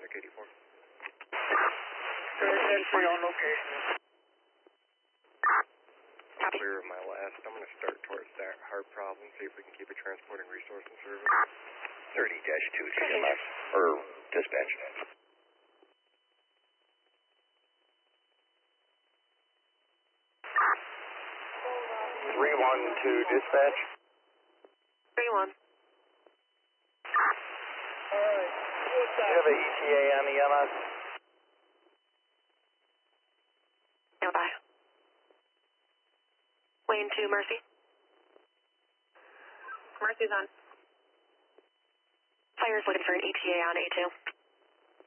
Mike 84. For on location. Copy. Clear of my last. I'm going to start towards that heart problem, see if we can keep it transporting resource and service. 30-2 GMS, or dispatch. 312 dispatch. 3-1. Alright. Do you have a ETA on the EMS? Stand by. Wayne 2, Mercy. Mercy's on. Fire's looking for an ETA on A2.